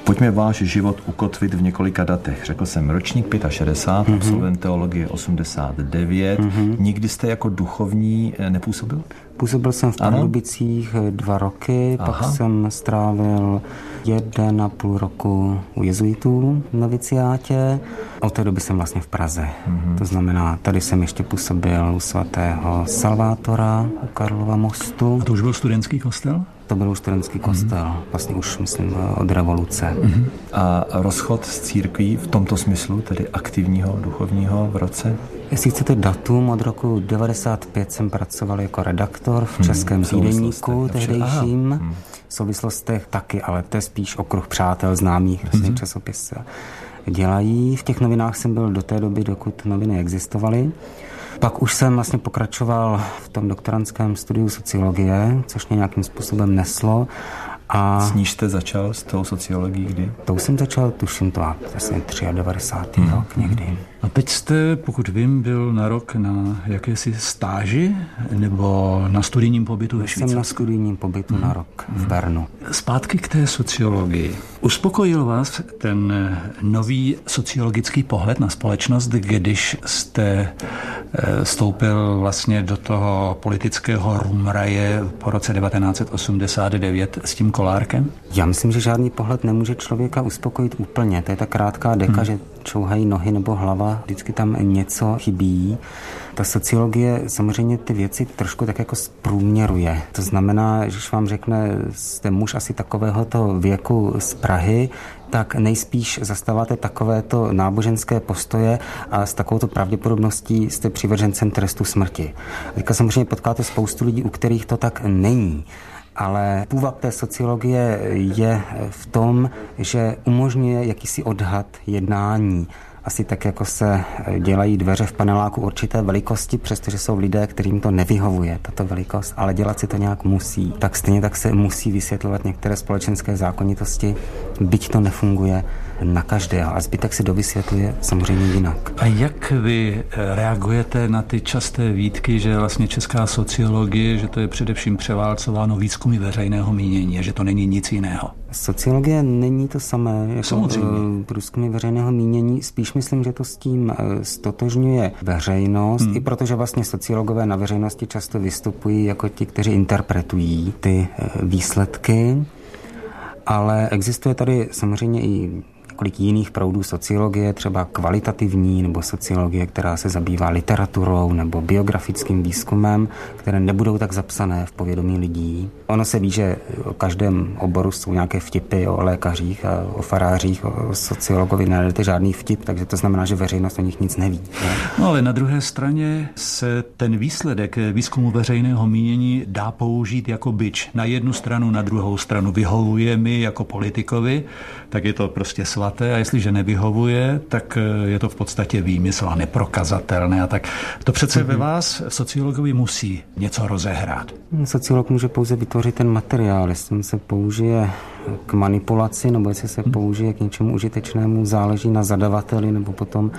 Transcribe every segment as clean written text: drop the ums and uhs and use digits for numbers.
Pojďme váš život ukotvit v několika datech. Řekl jsem ročník 65, absolvent teologie 89. Nikdy jste jako duchovní nepůsobil? Působil jsem v Pardubicích 2 roky, pak jsem strávil 1,5 roku u jezuitů v noviciátě. Od té doby jsem vlastně v Praze. To znamená, tady jsem ještě působil u svatého Salvátora u Karlova mostu. A to už byl studentský kostel? To byl už studentský kostel, vlastně už myslím od revoluce. A rozchod s církví v tomto smyslu, tedy aktivního duchovního v roce? Jestli chcete datum, od roku 95 jsem pracoval jako redaktor v Českém týdeníku tehdejším. V souvislostech taky, ale to je spíš okruh přátel, známých, vlastně časopis dělají. V těch novinách jsem byl do té doby, dokud noviny existovaly. Pak už jsem vlastně pokračoval v tom doktorandském studiu sociologie, což mě nějakým způsobem neslo. A s níž jste začal s tou sociologií kdy? To už jsem začal, tuším to, vlastně 93. rok někdy. A teď jste, pokud vím, byl na rok na jakési stáži nebo na studijním pobytu ve Švýcarsku? Jsem na studijním pobytu na rok v Bernu. Zpátky k té sociologii. Uspokojil vás ten nový sociologický pohled na společnost, když jste vstoupil vlastně do toho politického rumraje po roce 1989 s tím Kolárkem? Já myslím, že žádný pohled nemůže člověka uspokojit úplně. To je ta krátká deka, že čouhají nohy nebo hlava, vždycky tam něco chybí. Ta sociologie samozřejmě ty věci trošku tak jako zprůměruje. To znamená, že když vám řekne, jste muž asi takovéhoto věku z Prahy, tak nejspíš zastáváte takovéto náboženské postoje a s takovouto pravděpodobností jste přivržencem trestu smrti. Teďka samozřejmě potkáte spoustu lidí, u kterých to tak není. Ale půvab té sociologie je v tom, že umožňuje jakýsi odhad jednání. Asi tak, jako se dělají dveře v paneláku určité velikosti, přestože jsou lidé, kterým to nevyhovuje, tato velikost, ale dělat si to nějak musí. Tak stejně tak se musí vysvětlovat některé společenské zákonitosti, byť to nefunguje na každého a zbytek si dovysvětluje samozřejmě jinak. A jak vy reagujete na ty časté výtky, že vlastně česká sociologie, že to je především převálcováno výzkumy veřejného mínění, že to není nic jiného? Sociologie není to samé jako průzkumy veřejného mínění. Spíš myslím, že to s tím stotožňuje veřejnost, i protože vlastně sociologové na veřejnosti často vystupují jako ti, kteří interpretují ty výsledky, ale existuje tady samozřejmě i několik jiných proudů sociologie, třeba kvalitativní nebo sociologie, která se zabývá literaturou nebo biografickým výzkumem, které nebudou tak zapsané v povědomí lidí. Ono se ví, že o každém oboru jsou nějaké vtipy o lékařích a o farářích, o sociologovi nenajdete žádný vtip, takže to znamená, že veřejnost o nich nic neví. No ale na druhé straně se ten výsledek výzkumu veřejného mínění dá použít jako bič. Na jednu stranu, na druhou stranu vyhovuje mi jako politikovi, tak je to prostě svaté, a jestliže nevyhovuje, tak je to v podstatě výmysl a neprokazatelné. A tak to přece ve vás sociologovi musí něco rozehrát. Sociolog může pouze vytvořit ten materiál, jestli se použije k manipulaci nebo jestli se použije k něčemu užitečnému, záleží na zadavateli nebo potom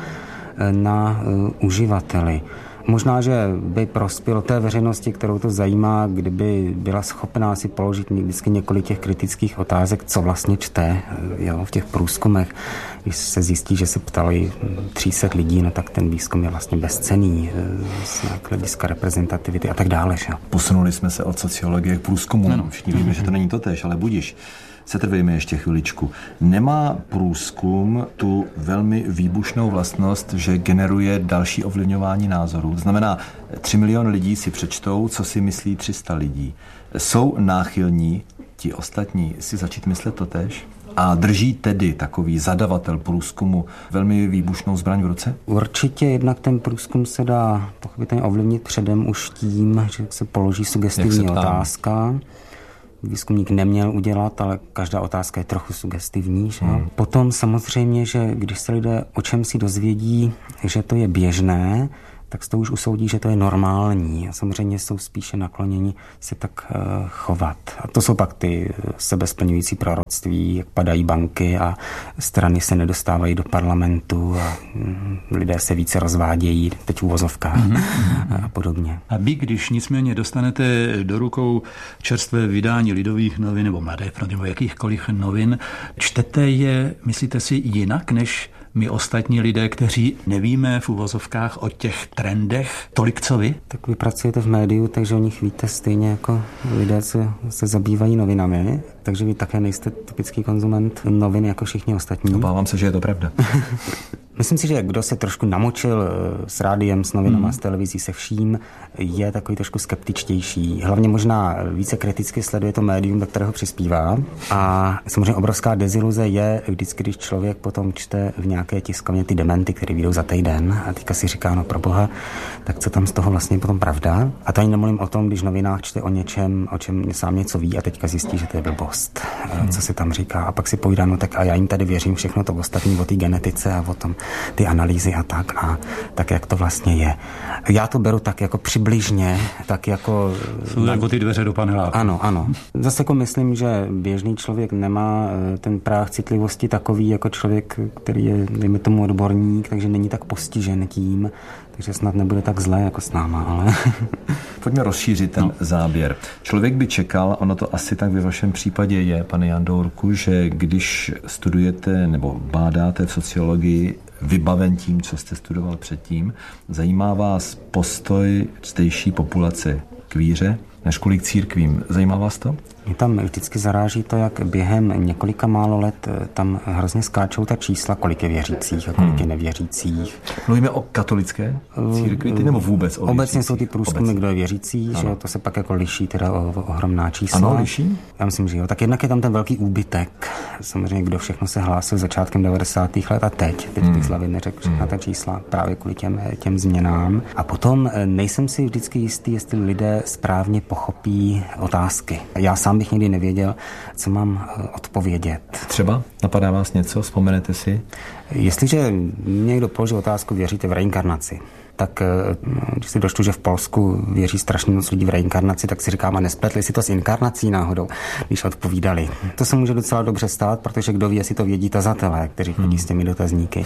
na uživateli. Možná, že by prospělo té veřejnosti, kterou to zajímá, kdyby byla schopná si položit vždycky několik těch kritických otázek, co vlastně čte v těch průzkumech. Když se zjistí, že se ptali 300 lidí, no tak ten výzkum je vlastně bezcenný z hlediska reprezentativity a tak dále. Že? Posunuli jsme se od sociologie k průzkumu. No. Všichni víme, že to není totéž, ale budiš. Setrvejme ještě chviličku. Nemá průzkum tu velmi výbušnou vlastnost, že generuje další ovlivňování názorů? Znamená, 3 miliony lidí si přečtou, co si myslí 300 lidí. Jsou náchylní ti ostatní si začít myslet totéž? A drží tedy takový zadavatel průzkumu velmi výbušnou zbraň v ruce? Určitě, jednak ten průzkum se dá pochopitelně ovlivnit předem už tím, že se položí sugestivní otázka. Výzkumník neměl udělat, ale každá otázka je trochu sugestivní. Že? Potom samozřejmě, že když se lidé o čem si dozvědí, že to je běžné, tak to už usoudí, že to je normální. A samozřejmě jsou spíše nakloněni se tak chovat. A to jsou pak ty sebesplňující proroctví, jak padají banky a strany se nedostávají do parlamentu a lidé se více rozvádějí, teď v uvozovkách a podobně. A vy, když nicméně dostanete do rukou čerstvé vydání Lidových novin nebo Mladé fronty nebo jakýchkoliv novin, čtete je, myslíte si, jinak než my ostatní lidé, kteří nevíme v uvozovkách o těch trendech tolik, co vy? Tak vy pracujete v médiu, takže o nich víte stejně jako lidé, co se zabývají novinami, takže vy také nejste typický konzument novin jako všichni ostatní. Obávám se, že je to pravda. Myslím si, že kdo se trošku namočil s rádiem, s novinama, s televizí, se vším, je takový trošku skeptičtější. Hlavně možná více kriticky sleduje to médium, do kterého přispívá. A samozřejmě obrovská deziluze je vždycky, když člověk potom čte v nějaké tiskovně ty dementy, které vyjdou za týden a teďka si říká, no proboha, tak co tam z toho vlastně je potom pravda? A to ani nemluvím o tom, když novinář čte o něčem, o čem sám něco ví a teďka zjistí, že to je blbost, co se tam říká. A pak si povídá, no tak a já jim tady věřím všechno to ostatní o té genetice a o tom ty analýzy a tak, jak to vlastně je. Já to beru tak jako přibližně, tak jako... Jsou jako ty dveře do paneláku. Ano. Zase jako myslím, že běžný člověk nemá ten práh citlivosti takový jako člověk, který je, dejme tomu, odborník, takže není tak postižen tím, takže snad nebude tak zlé jako s náma, ale... Pojďme rozšířit ten záběr. Člověk by čekal, ono to asi tak ve vašem případě je, pane Jandourku, že když studujete nebo bádáte v sociologii vybaven tím, co jste studoval předtím, zajímá vás postoj zdejší populace k víře než kvůli církvím. Zajímá vás to? Mě tam vždycky zaráží to, jak během několika málo let tam hrozně skáčou ta čísla, kolik je věřících a kolik je nevěřících. Mluvíme o katolické církvi, nebo vůbec o obecně věřících? jsou ty průzkumy, kdo je věřící, že to se pak jako liší teda o ohromná čísla. Ano, liší? Já myslím, že jo. Tak jednak je tam ten velký úbytek. Samozřejmě, kdo všechno se hlásil začátkem 90. let a teď bych slavě neřekl všechna ta čísla právě kvůli těm změnám. A potom nejsem si vždycky jistý, jestli lidé správně pochopí otázky. Já sám bych nikdy nevěděl, co mám odpovědět. Třeba? Napadá vás něco? Vzpomenete si? Jestliže někdo položí otázku, věříte v reinkarnaci, tak když si doštu, že v Polsku věří strašně moc lidí v reinkarnaci, tak si říkám, a nespletli si to s inkarnací náhodou, když odpovídali. To se může docela dobře stát, protože kdo ví, jestli to vědí tazatelé, kteří chodí s těmi dotazníky.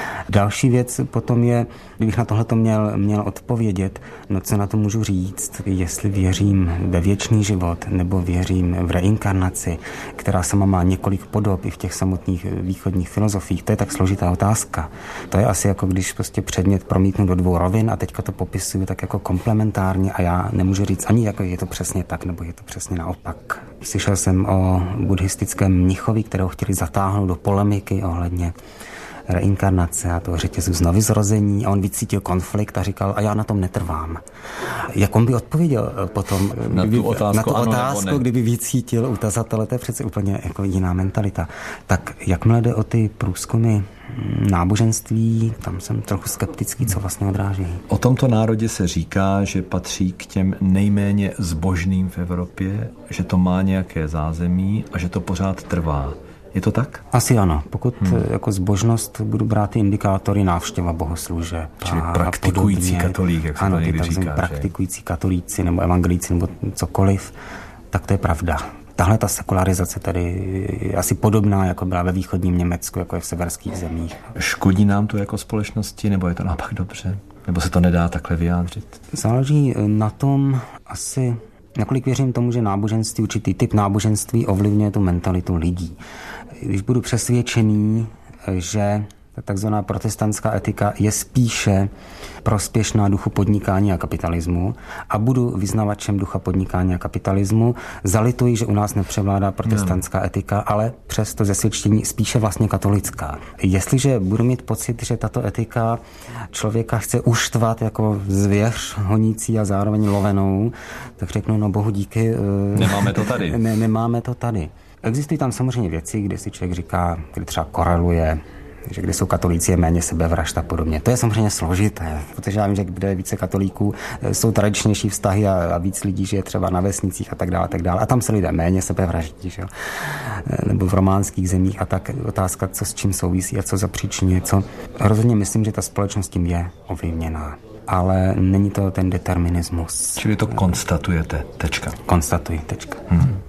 Další věc potom je, kdybych na tohleto měl odpovědět, no co na to můžu říct, jestli věřím ve věčný život, nebo věřím v reinkarnaci, která sama má několik podob i v těch samotných východních filozofiích. To je tak složitá otázka. To je asi jako když prostě předmět promítnu do dvou rovin a teďka to popisuju tak jako komplementárně a já nemůžu říct ani jako je to přesně tak, nebo je to přesně naopak. Slyšel jsem o buddhistickém mnichovi, kterého chtěli zatáhnout do polemiky ohledně reinkarnace a toho řetězu znovuzrození a on vycítil konflikt a říkal, a já na tom netrvám. Jak on by odpověděl potom na tu otázku, kdyby vycítil u tazatele, to je přece úplně jako jiná mentalita. Tak jakmile jde o ty průzkumy náboženství, tam jsem trochu skeptický, co vlastně odráží. O tomto národě se říká, že patří k těm nejméně zbožným v Evropě, že to má nějaké zázemí a že to pořád trvá. Je to tak? Asi ano. Pokud jako zbožnost budu brát ty indikátory návštěva bohoslužeb. Čili praktikující katolík, jak se to někdy říká. Praktikující katolíci nebo evangelíci nebo cokoliv, tak to je pravda. Tahle ta sekularizace tady je asi podobná, jako byla ve východním Německu, jako je v severských zemích. Škodí nám to jako společnosti, nebo je to naopak dobře? Nebo se to nedá takhle vyjádřit? Záleží na tom asi, nakolik věřím tomu, že náboženství, určitý typ náboženství ovlivňuje tu mentalitu lidí. Když budu přesvědčený, že takzvaná protestantská etika je spíše prospěšná duchu podnikání a kapitalismu a budu vyznavačem ducha podnikání a kapitalismu, zalituji, že u nás nepřevládá protestantská etika, ale přesto ze svědčení spíše vlastně katolická. Jestliže budu mít pocit, že tato etika člověka chce uštvat jako zvěř honící a zároveň lovenou, tak řeknu, no bohu díky. Nemáme to tady. Nemáme to tady. Existují tam samozřejmě věci, kde si člověk říká, kdy třeba koreluje, že kde jsou katolíci, je méně sebevražd a podobně. To je samozřejmě složité, protože já vím, že kde je více katolíků, jsou tradičnější vztahy a víc lidí žije třeba na vesnicích a tak dále. A tam se lidé méně sebevraždí, že? Nebo v románských zemích a tak otázka, co s čím souvisí a co zapříčiňuje, co. Rozhodně myslím, že ta společnost tím je ovlivněná. ale není to ten determinismus. Čili to konstatujete, tečka. Konstatuji, tečka.